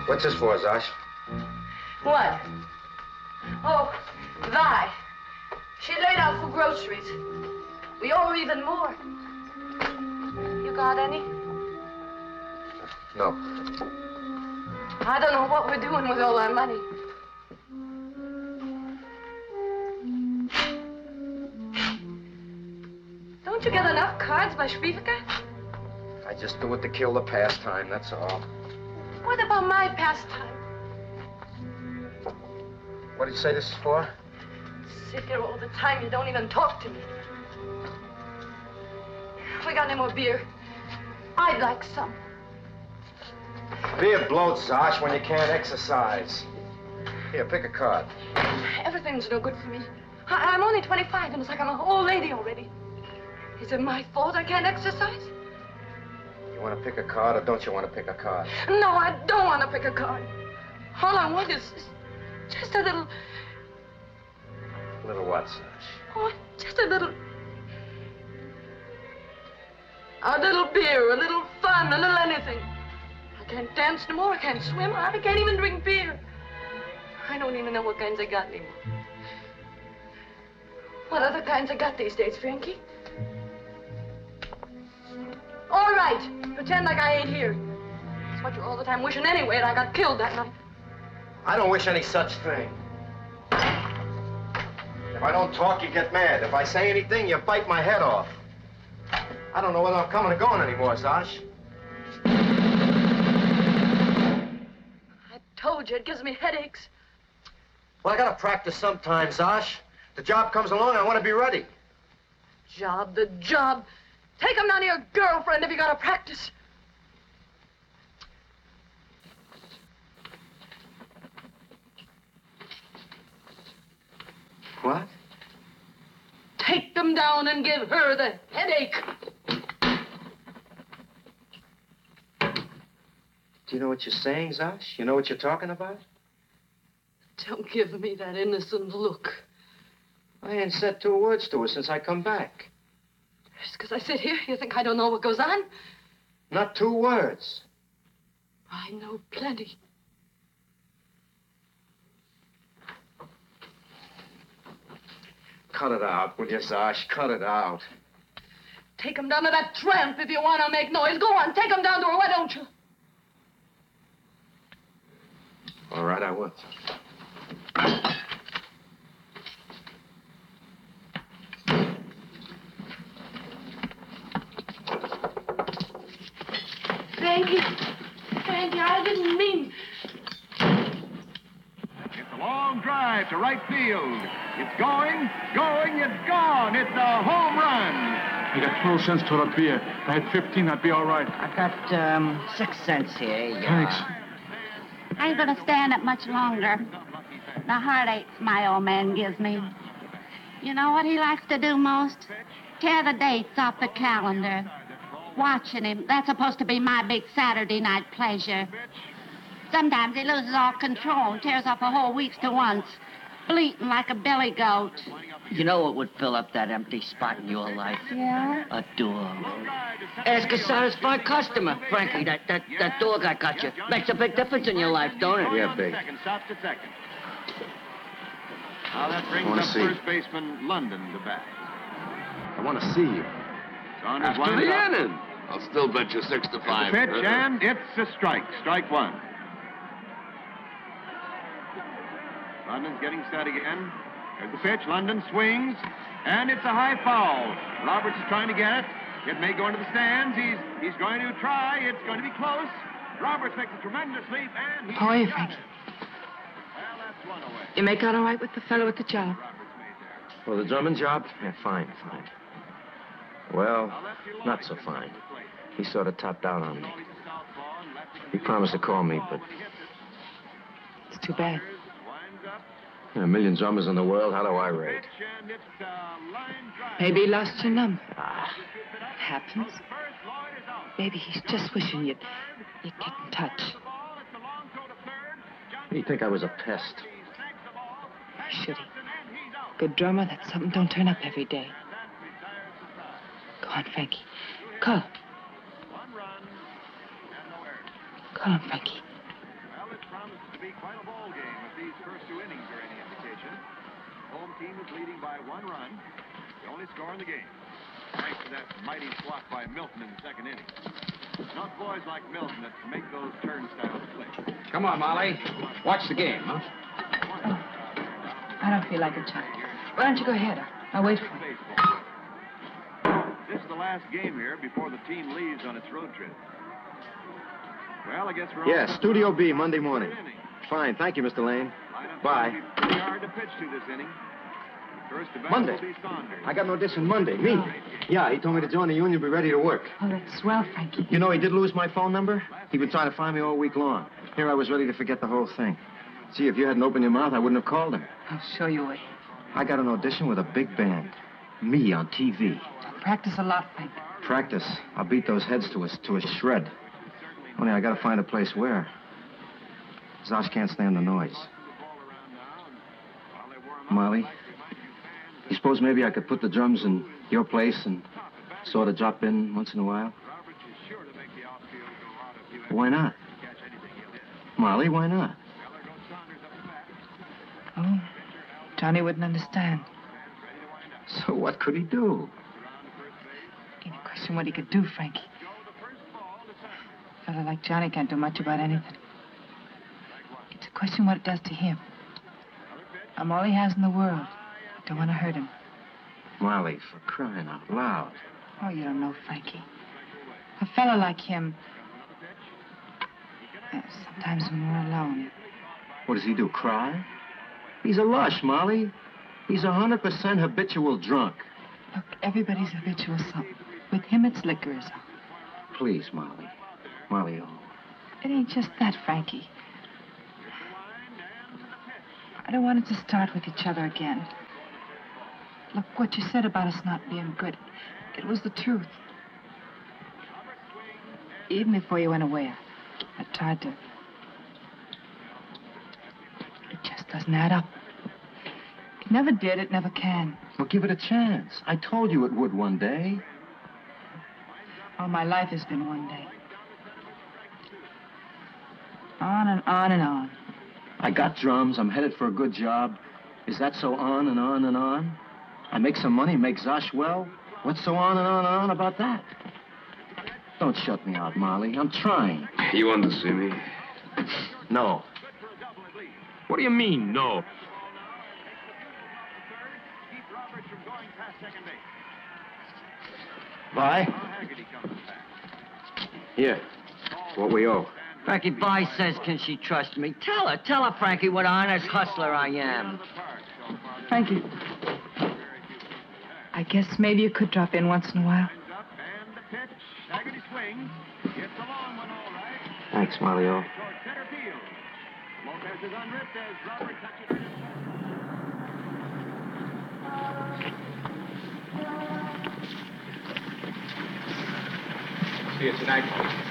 What's this for, Zosh? What? Oh, Vi. She laid out for groceries. We owe her even more. You got any? No. I don't know what we're doing with all our money. Don't you get enough cards by Schwiefika? I just do it to kill the pastime, that's all. What about my pastime? What did you say this is for? Sit here all the time. You don't even talk to me. We got any more beer? I'd like some. Beer bloats, Zosh, when you can't exercise. Here, pick a card. Everything's no good for me. I'm only 25, and it's like I'm an old lady already. Is it my fault I can't exercise? You want to pick a card, or don't you want to pick a card? No, I don't want to pick a card. All I want is just a little... Little what, Zosh? Oh, just a little... A little beer, a little fun, a little anything. I can't dance no more, I can't swim, I can't even drink beer. I don't even know what kinds I got anymore. What other kinds I got these days, Frankie? All right, pretend like I ain't here. That's what you're all the time wishing anyway, and I got killed that night. I don't wish any such thing. If I don't talk, you get mad. If I say anything, you bite my head off. I don't know whether I'm coming or going anymore, Zosh. I told you, it gives me headaches. Well, I gotta practice sometimes, Zosh. The job comes along, I want to be ready. The job. Take him down to your girlfriend if you gotta practice. What? Take them down and give her the headache. Do you know what you're saying, Zosh? You know what you're talking about? Don't give me that innocent look. I ain't said 2 words to her since I come back. Just because I sit here, you think I don't know what goes on? Not 2 words. I know plenty. Cut it out, will you, Zosh? Cut it out. Take him down to that tramp if you want to make noise. Go on, take him down to her, why don't you? All right, I will. Frankie, I didn't mean... It's a long drive to right field. It's going, it's gone. It's a home run. I got 12 cents toward a beer. If I had 15, I'd be all right. I got 6 cents here. Thanks. I ain't gonna stand it much longer. The heartaches my old man gives me. You know what he likes to do most? Tear the dates off the calendar. Watching him, that's supposed to be my big Saturday night pleasure. Sometimes he loses all control and tears off a whole week's to once, bleating like a billy goat. You know what would fill up that empty spot in your life? Yeah? A dog. Ask a satisfied customer. Frankie, that dog I got you makes a big difference in your life, don't it? Yeah, big. Stops at second. Now that brings wanna up see. first baseman London to bat. I want to see you. Saunders After winds the up. inning. I'll still bet you 6 to 5. Pitch, and it's a strike. Strike 1. London's getting set again. There's the pitch. London swings, and it's a high foul. Roberts is trying to get it. It may go into the stands. He's going to try. It's going to be close. Roberts makes a tremendous leap, and How are you, got Frankie? it. Well, that's one away. You make out all right with the fellow at the job? Roberts made there. Well, the drumming job? Yeah, fine. Well, not so fine. He sort of topped out on me. He promised to call me, but It's too bad. there are a million drummers in the world. How do I rate? Maybe he lost your number. Ah, It happens. Maybe he's just wishing you'd get in touch. do you think I was a pest? Should he? Good drummer, that's something don't turn up every day. Go on, Frankie. Call him. Call him, Frankie. be quite a ball game if these first two innings are any indication. Home team is leading by 1 run. The only score in the game. Thanks to that mighty swat by Milton in the second inning. Not boys like Milton that make those turnstiles click. Come on, Molly. Watch the game, huh? I don't feel like it, Chuck. Why don't you go ahead? I'll wait for you. This is the last game here before the team leaves on its road trip. Well, I guess we're Yeah, Studio B, Monday morning. Fine, thank you, Mr. Lane. Bye. Pretty hard to pitch to this inning. First to bat Monday. will be Saunders. I got an audition Monday. Me? Yeah, he told me to join the union, be ready to work. Oh, that's swell, Frankie. You know, he did lose my phone number. He'd been trying to find me all week long. Here I was ready to forget the whole thing. See, if you hadn't opened your mouth, I wouldn't have called him. I'll show you a way. I got an audition with a big band. Me on TV. Practice a lot, Frank. Practice. I'll beat those heads to a shred. Only I gotta find a place where. Zosh can't stand the noise. Molly, you suppose maybe I could put the drums in your place and sort of drop in once in a while? Why not? Molly, why not? Oh, Johnny wouldn't understand. So what could he do? Ain't a question what he could do, Frankie. A fella like Johnny can't do much about anything. It's a question what it does to him. I'm all he has in the world. I don't want to hurt him. Molly, for crying out loud. Oh, you don't know, Frankie. A fella like him... sometimes when we're alone... What does he do, cry? He's a lush, Molly. He's 100% habitual drunk. Look, everybody's habitual something. With him, it's liquor is all. Please, Molly. Molly, oh. It ain't just that, Frankie. I don't want it to start with each other again. Look, what you said about us not being good, it was the truth. Even before you went away, I tried to. It just doesn't add up. It never did, it never can. Well, give it a chance. I told you it would one day. All my life has been one day. On and on and on. I got drums. I'm headed for a good job. Is that so on and on and on? I make some money, make Zosh well. What's so on and on and on about that? Don't shut me out, Molly. I'm trying. You want to see me? No. What do you mean, no? Bye. Here. What we owe. Frankie Vi says, can she trust me? Tell her, Frankie, what an honest hustler I am. Frankie, I guess maybe you could drop in once in a while. Thanks, Molly. Oh. See you tonight.